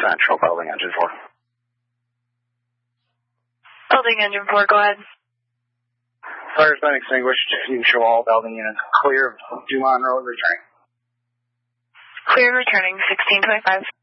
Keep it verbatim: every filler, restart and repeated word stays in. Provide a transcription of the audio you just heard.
Central, building engine four. Building engine four, go ahead. Fire's been extinguished. You can show all building units clear of Dumont Road, returning. Clear, returning, sixteen twenty-five.